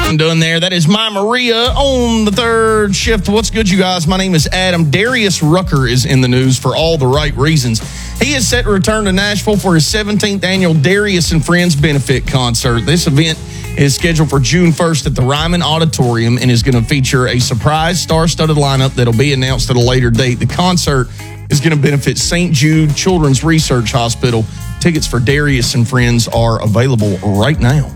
Done there. That is My Maria on the third shift. What's good, you guys? My name is Adam. Darius Rucker is in the news for all the right reasons. He is set to return to Nashville for his 17th annual Darius and Friends benefit concert. This event is scheduled for June 1st at the Ryman Auditorium and is going to feature a surprise star-studded lineup that'll be announced at a later date. The concert is going to benefit St. Jude Children's Research Hospital. Tickets for Darius and Friends are available right now.